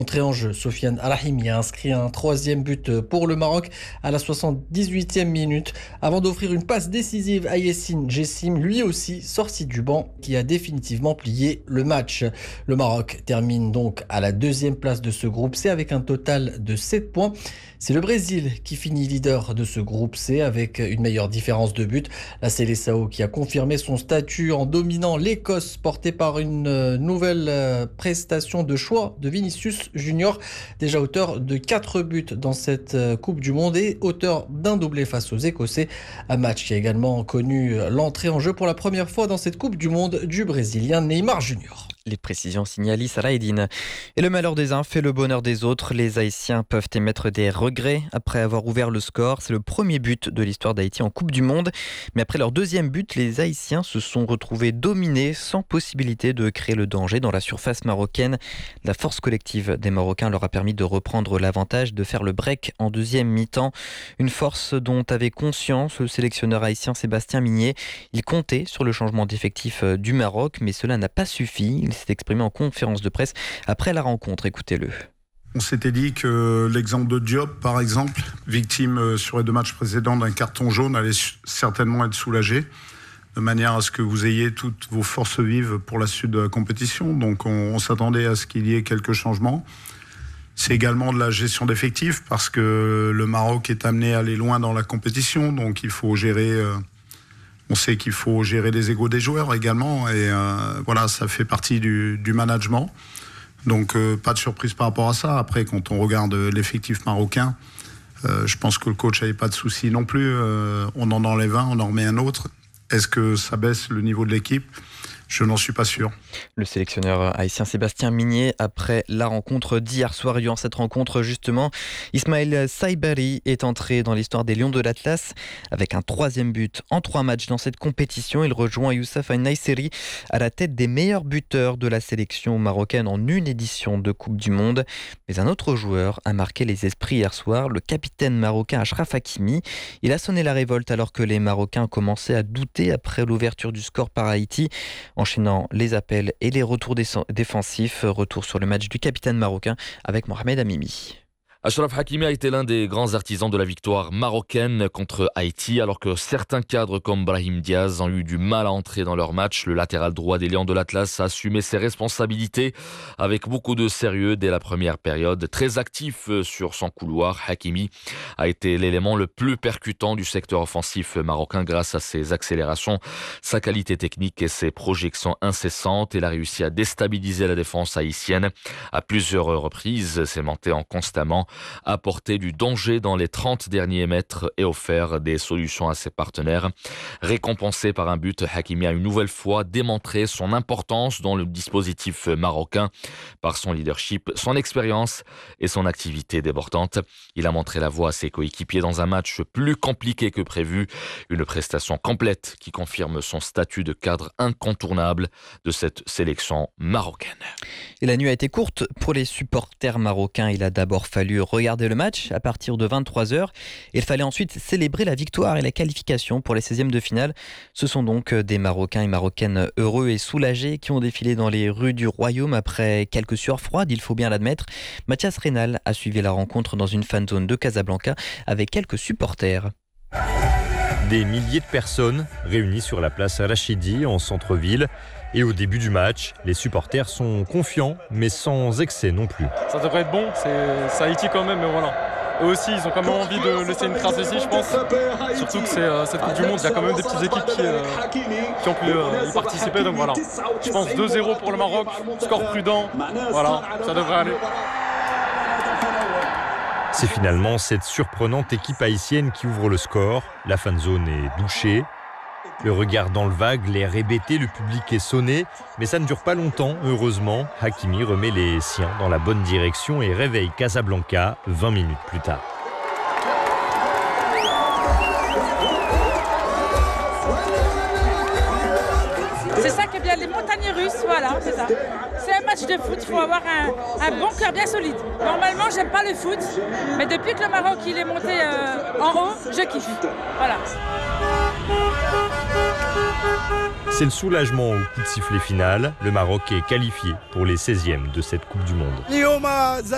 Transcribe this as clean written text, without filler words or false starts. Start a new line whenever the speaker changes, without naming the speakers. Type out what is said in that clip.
Entrée en jeu, Sofiane Al-Rahimi a inscrit un troisième but pour le Maroc à la 78e minute avant d'offrir une passe décisive à Yacine Jessim, lui aussi sorti du banc, qui a définitivement plié le match. Le Maroc termine donc à la deuxième place de ce groupe C avec un total de 7 points. C'est le Brésil qui finit leader de ce groupe C avec une meilleure différence de but. La Seleção qui a confirmé son statut en dominant l'Écosse, portée par une nouvelle prestation de choix de Vinicius Junior, déjà auteur de 4 buts dans cette Coupe du Monde et auteur d'un doublé face aux Écossais. Un match qui a également connu l'entrée en jeu pour la première fois dans cette Coupe du Monde du Brésilien Neymar Junior.
Les précisions signalent Salah Eddine. Et le malheur des uns fait le bonheur des autres. Les Haïtiens peuvent émettre des regrets après avoir ouvert le score. C'est le premier but de l'histoire d'Haïti en Coupe du Monde. Mais après leur deuxième but, les Haïtiens se sont retrouvés dominés sans possibilité de créer le danger dans la surface marocaine. La force collective des Marocains leur a permis de reprendre l'avantage de faire le break en deuxième mi-temps. Une force dont avait conscience le sélectionneur haïtien Sébastien Migné. Il comptait sur le changement d'effectif du Maroc, mais cela n'a pas suffi. Il s'est exprimé en conférence de presse après la rencontre. Écoutez-le.
On s'était dit que l'exemple de Diop, par exemple, victime sur les 2 matchs précédents d'un carton jaune, allait certainement être soulagé, de manière à ce que vous ayez toutes vos forces vives pour la suite de la compétition. Donc on s'attendait à ce qu'il y ait quelques changements. C'est également de la gestion d'effectifs, parce que le Maroc est amené à aller loin dans la compétition, donc il faut gérer... On sait qu'il faut gérer les égos des joueurs également, et voilà, ça fait partie du management. Donc pas de surprise par rapport à ça. Après, quand on regarde l'effectif marocain, je pense que le coach n'avait pas de souci non plus. On en enlève un, on en remet un autre. Est-ce que ça baisse le niveau de l'équipe ? Je n'en suis pas sûr.
Le sélectionneur haïtien Sébastien Migné, après la rencontre d'hier soir. Durant cette rencontre, justement, Ismaël Saibari est entré dans l'histoire des Lions de l'Atlas avec un 3e but en 3 matchs dans cette compétition. Il rejoint Youssef Naïseri à la tête des meilleurs buteurs de la sélection marocaine en une édition de Coupe du Monde. Mais un autre joueur a marqué les esprits hier soir, le capitaine marocain Achraf Hakimi. Il a sonné la révolte alors que les Marocains commençaient à douter après l'ouverture du score par Haïti. Enchaînant les appels et les retours défensifs, retour sur le match du capitaine marocain avec Mohamed Amimi.
Achraf Hakimi a été l'un des grands artisans de la victoire marocaine contre Haïti, alors que certains cadres comme Brahim Diaz ont eu du mal à entrer dans leur match. Le latéral droit des Lions de l'Atlas a assumé ses responsabilités avec beaucoup de sérieux dès la première période. Très actif sur son couloir, Hakimi a été l'élément le plus percutant du secteur offensif marocain grâce à ses accélérations, sa qualité technique et ses projections incessantes. Il a réussi à déstabiliser la défense haïtienne à plusieurs reprises, s'aimantant constamment, apporter du danger dans les 30 derniers mètres et offert des solutions à ses partenaires. Récompensé par un but, Hakimi a une nouvelle fois démontré son importance dans le dispositif marocain par son leadership, son expérience et son activité débordante. Il a montré la voie à ses coéquipiers dans un match plus compliqué que prévu. Une prestation complète qui confirme son statut de cadre incontournable de cette sélection marocaine.
Et la nuit a été courte pour les supporters marocains. Il a d'abord fallu regarder le match à partir de 23h. Il fallait ensuite célébrer la victoire et la qualification pour les 16e de finale. Ce sont donc des Marocains et Marocaines heureux et soulagés qui ont défilé dans les rues du Royaume après quelques sueurs froides, il faut bien l'admettre. Mathias Reynal a suivi la rencontre dans une fan zone de Casablanca avec quelques supporters.
Des milliers de personnes réunies sur la place Rachidi en centre-ville. Et au début du match, les supporters sont confiants, mais sans excès non plus.
Ça devrait être bon, c'est Haïti quand même, mais voilà. Eux aussi, ils ont quand même envie de laisser une trace ici, je pense. Surtout que c'est cette Coupe du Monde, il y a quand même des petites équipes qui ont pu y participer. Donc voilà, je pense 2-0 pour le Maroc, score prudent, voilà, ça devrait aller.
C'est finalement cette surprenante équipe haïtienne qui ouvre le score. La fan zone est douchée. Le regard dans le vague, l'air hébété, le public est sonné. Mais ça ne dure pas longtemps, heureusement. Hakimi remet les siens dans la bonne direction et réveille Casablanca 20 minutes plus tard.
C'est ça qui est bien, les montagnes russes, voilà, c'est ça. C'est un match de foot, il faut avoir un bon cœur bien solide. Normalement, j'aime pas le foot, mais depuis que le Maroc il est monté en haut, je kiffe. Voilà.
C'est le soulagement au coup de sifflet final. Le Maroc est qualifié pour les 16e de cette Coupe du Monde.